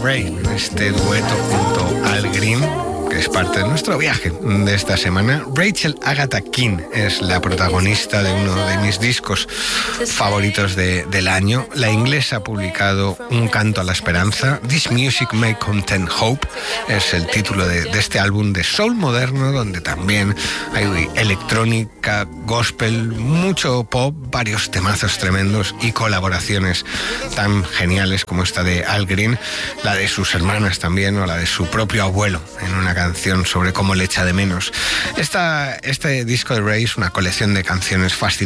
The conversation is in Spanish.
Ray, este dueto junto a Al Green, que es parte de nuestro viaje de esta semana. Rachel Agatha King es la protagonista de uno de mis discos favoritos del año. La inglesa ha publicado Un canto a la esperanza. This Music May Contain Hope es el título de este álbum de soul moderno, donde también hay electrónica, gospel, mucho pop, varios temazos tremendos y colaboraciones tan geniales como esta de Al Green, la de sus hermanas también, o la de su propio abuelo en una canción sobre cómo le echa de menos. Este disco de Ray es una colección de canciones fascinantes